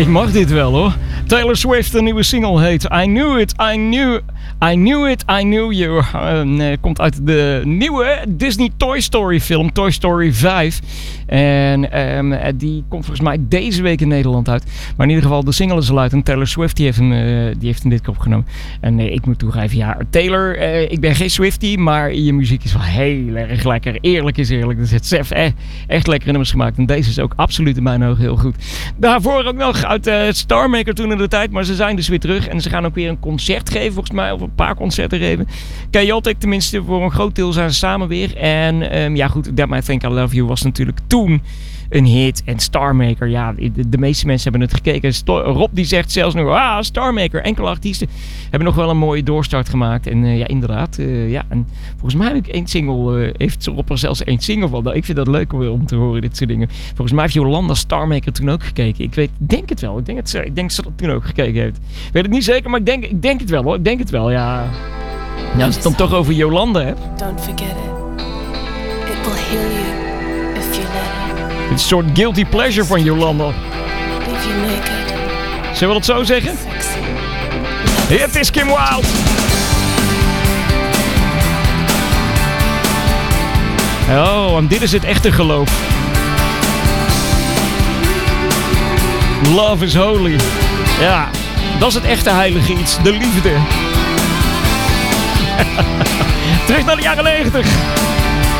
Ik mag dit wel hoor. Taylor Swift, een nieuwe single heet I Knew It, I Knew It, I Knew You. Komt uit de nieuwe Disney Toy Story film, Toy Story 5. En die komt volgens mij deze week in Nederland uit. Maar in ieder geval, de single is al uit. En Taylor Swift die heeft hem dit keer opgenomen. En ik moet toegeven, ja, Taylor, ik ben geen Swiftie, maar je muziek is wel heel erg lekker. Eerlijk is eerlijk. Dus het heeft echt lekkere nummers gemaakt. En deze is ook absoluut in mijn ogen heel goed. Daarvoor ook nog uit Star Maker toen in de tijd. Maar ze zijn dus weer terug. En ze gaan ook weer een concert geven, volgens mij. Of een paar concerten geven. Chaotic, tenminste, voor een groot deel zijn ze samen weer. En ja goed, That Might Think I Love You was natuurlijk toen een hit. En Star Maker, ja, de meeste mensen hebben het gekeken. Rob die zegt zelfs nog, Star Maker. Enkele artiesten hebben nog wel een mooie doorstart gemaakt. En ja, inderdaad. Ja, en volgens mij heb ik één single, heeft Rob er zelfs één single van. Nou, ik vind dat leuk om te horen, dit soort dingen. Volgens mij heeft Jolanda Star Maker toen ook gekeken. Ik denk het wel. Ik denk dat ze dat toen ook gekeken heeft. Ik weet het niet zeker, maar ik denk het wel hoor. Ik denk het wel, ja. Ja, als je het dan toch over Jolanda hebt. Don't forget it. It will heal you if you let it. Het is een soort guilty pleasure van Jolanda. Leave you naked. Zullen we het zo zeggen? Sexy. Het is Kim Wilde. Oh, en dit is het echte geloof. Love is holy. Ja, dat is het echte heilige iets. De liefde. Terug naar de jaren 90.